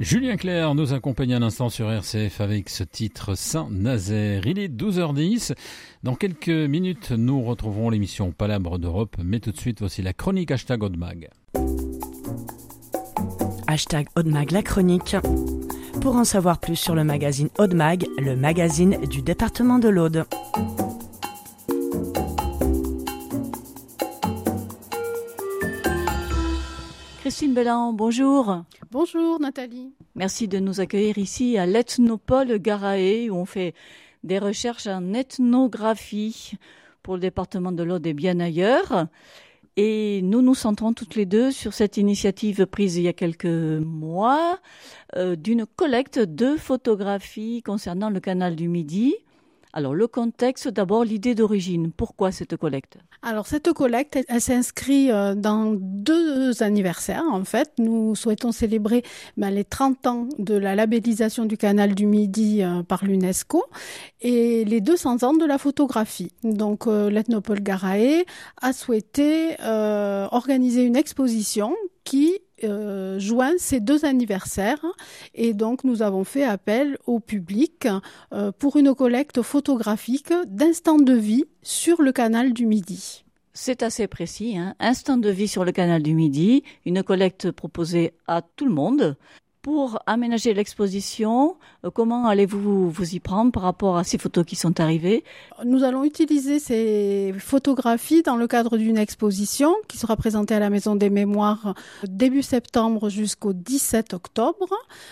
Julien Clerc nous accompagne un instant sur RCF avec ce titre Saint-Nazaire. Il est 12h10. Dans quelques minutes, nous retrouverons l'émission Palabres d'Europe. Mais tout de suite, voici la chronique #Audemag. #Audemag la chronique. Pour en savoir plus sur le magazine Audemag, le magazine du département de l'Aude. Christine Belland, bonjour. Bonjour Nathalie. Merci de nous accueillir ici à l'Ethnopole Garaë où on fait des recherches en ethnographie pour le département de l'Aude et bien ailleurs. Et nous nous centrons toutes les deux sur cette initiative prise il y a quelques mois d'une collecte de photographies concernant le canal du Midi. Alors le contexte, d'abord l'idée d'origine. Pourquoi cette collecte ? Alors cette collecte, elle s'inscrit dans 2 anniversaires en fait. Nous souhaitons célébrer les 30 ans de la labellisation du canal du Midi par l'UNESCO et les 200 ans de la photographie. Donc l'Ethnopole Garaë a souhaité organiser une exposition qui joint ces 2 anniversaires et donc nous avons fait appel au public pour une collecte photographique d'instants de vie sur le canal du Midi. C'est assez précis, instant de vie sur le canal du Midi, une collecte proposée à tout le monde. Pour aménager l'exposition, comment allez-vous vous y prendre par rapport à ces photos qui sont arrivées ? Nous allons utiliser ces photographies dans le cadre d'une exposition qui sera présentée à la Maison des Mémoires début septembre jusqu'au 17 octobre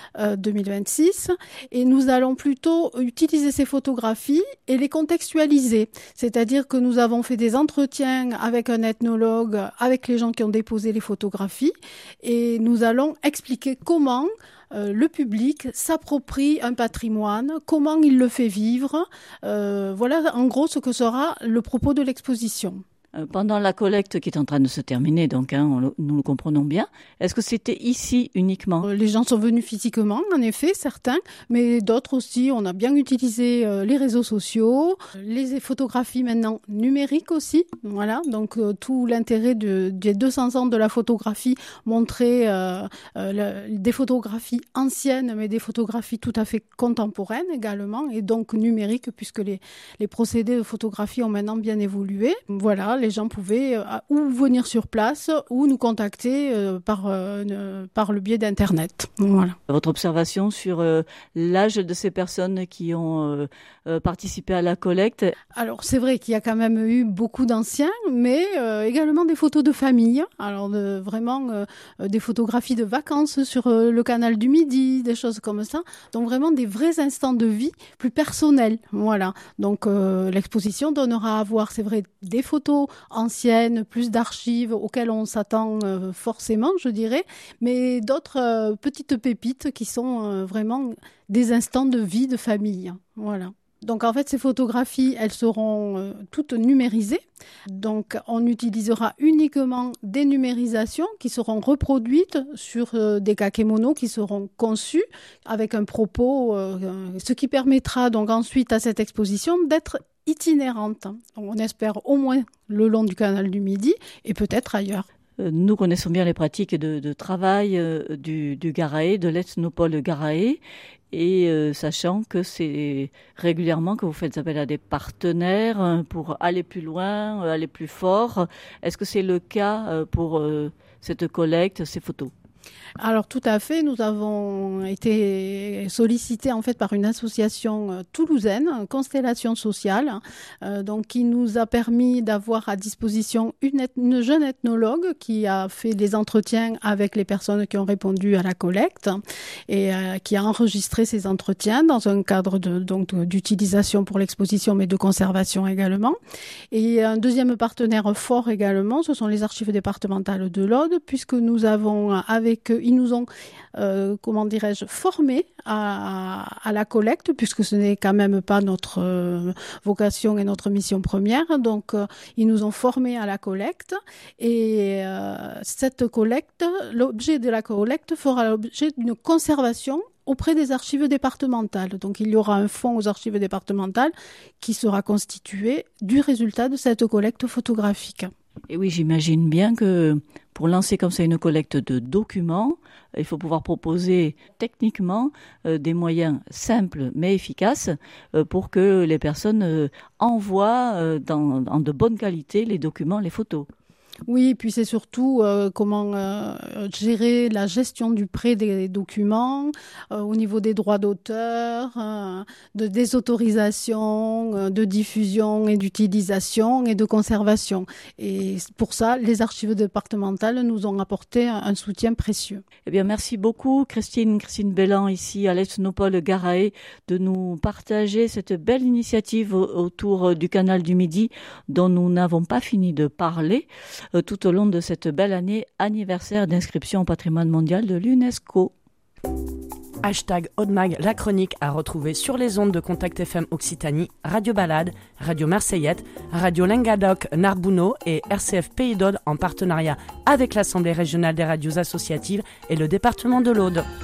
2026. Et nous allons plutôt utiliser ces photographies et les contextualiser. C'est-à-dire que nous avons fait des entretiens avec un ethnologue, avec les gens qui ont déposé les photographies. Et nous allons expliquer comment le public s'approprie un patrimoine, comment il le fait vivre. Voilà en gros ce que sera le propos de l'exposition. Pendant la collecte qui est en train de se terminer, donc nous le comprenons bien, est-ce que c'était ici uniquement ? Les gens sont venus physiquement, en effet, certains, mais d'autres aussi. On a bien utilisé les réseaux sociaux, les photographies maintenant numériques aussi. Voilà, donc tout l'intérêt des 200 ans de la photographie, montrer des photographies anciennes, mais des photographies tout à fait contemporaines également, et donc numériques, puisque les procédés de photographie ont maintenant bien évolué. Voilà. Les gens pouvaient ou venir sur place ou nous contacter par le biais d'Internet. Voilà. Votre observation sur l'âge de ces personnes qui ont participé à la collecte ? Alors c'est vrai qu'il y a quand même eu beaucoup d'anciens, mais également des photos de famille. Alors vraiment des photographies de vacances sur le canal du Midi, des choses comme ça. Donc vraiment des vrais instants de vie plus personnels. Voilà. Donc l'exposition donnera à voir, c'est vrai, des photos anciennes, plus d'archives auxquelles on s'attend forcément, je dirais, mais d'autres petites pépites qui sont vraiment des instants de vie de famille. Voilà. Donc en fait, ces photographies, elles seront toutes numérisées. Donc on utilisera uniquement des numérisations qui seront reproduites sur des kakémonos qui seront conçus avec un propos, ce qui permettra donc ensuite à cette exposition d'être itinérante. On espère au moins le long du canal du Midi et peut-être ailleurs. Nous connaissons bien les pratiques de travail du Garaë, de l'Ethnopole Garaë, et sachant que c'est régulièrement que vous faites appel à des partenaires pour aller plus loin, aller plus fort. Est-ce que c'est le cas pour cette collecte, ces photos ? Alors tout à fait, nous avons été sollicités en fait par une association toulousaine, Constellation Sociale, donc qui nous a permis d'avoir à disposition une jeune ethnologue qui a fait des entretiens avec les personnes qui ont répondu à la collecte et qui a enregistré ces entretiens dans un cadre d'utilisation pour l'exposition mais de conservation également. Et un deuxième partenaire fort également, ce sont les archives départementales de l'Aude, puisque nous avons avec eux, ils nous ont formés à la collecte, puisque ce n'est quand même pas notre vocation et notre mission première. Donc, ils nous ont formés à la collecte. Et cette collecte, l'objet de la collecte fera l'objet d'une conservation auprès des archives départementales. Donc, il y aura un fonds aux archives départementales qui sera constitué du résultat de cette collecte photographique. Et oui, j'imagine bien que pour lancer comme ça une collecte de documents, il faut pouvoir proposer techniquement des moyens simples mais efficaces pour que les personnes envoient en de bonne qualité les documents, les photos. Oui, puis c'est surtout comment gérer la gestion du prêt des documents au niveau des droits d'auteur, des autorisations, de diffusion et d'utilisation et de conservation. Et pour ça, les archives départementales nous ont apporté un soutien précieux. Eh bien, merci beaucoup Christine Bellan ici à l'Ethnopole Garaë de nous partager cette belle initiative autour du canal du Midi dont nous n'avons pas fini de parler tout au long de cette belle année anniversaire d'inscription au patrimoine mondial de l'UNESCO. #Audemag la chronique à retrouver sur les ondes de Contact FM Occitanie, Radio Balade, Radio Marseillette, Radio Languedoc Narbonneau et RCF Pays d'Aude en partenariat avec l'Assemblée régionale des radios associatives et le département de l'Aude.